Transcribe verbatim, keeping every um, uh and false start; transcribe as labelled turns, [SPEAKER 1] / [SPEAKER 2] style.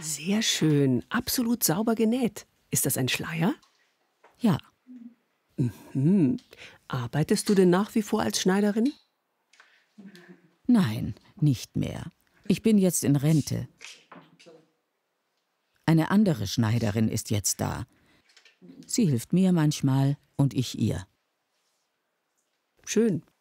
[SPEAKER 1] Sehr schön, absolut sauber genäht. Ist das ein Schleier?
[SPEAKER 2] Ja.
[SPEAKER 1] Hm. Arbeitest du denn nach wie vor als Schneiderin?
[SPEAKER 2] Nein, nicht mehr. Ich bin jetzt in Rente. Eine andere Schneiderin ist jetzt da. Sie hilft mir manchmal und ich ihr.
[SPEAKER 1] Schön.